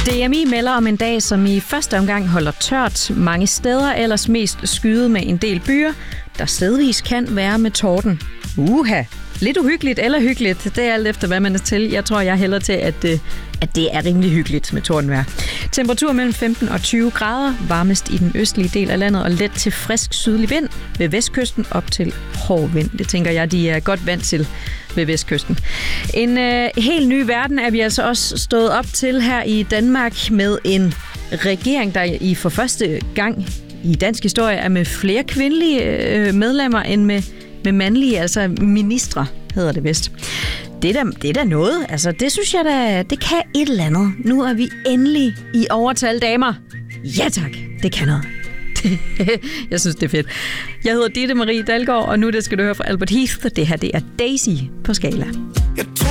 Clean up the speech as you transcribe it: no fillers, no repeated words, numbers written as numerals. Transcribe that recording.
DMI melder om en dag, som i første omgang holder tørt mange steder, ellers mest skyet med en del byer, der stedvis kan være med torden. Lidt uhyggeligt eller hyggeligt, det er alt efter, hvad man er til. Jeg tror, jeg hælder til, at det er rimelig hyggeligt med tordenvejr. Temperatur mellem 15 og 20 grader, varmest i den østlige del af landet og let til frisk sydlig vind. Ved vestkysten op til hård vind. Det tænker jeg, de er godt vant til ved vestkysten. En helt ny verden er vi altså også stået op til her i Danmark med en regering, der i for første gang i dansk historie er med flere kvindelige medlemmer end med mandlige, altså ministre hedder det vist. Det er da noget. Altså, det synes jeg da, det kan et eller andet. Nu er vi endelig i overtal, damer. Ja tak, det kan noget. Jeg synes, det er fedt. Jeg hedder Ditte Marie Dalgaard, og nu skal du høre fra Albert Heath. Det her, det er Daisy på Skala.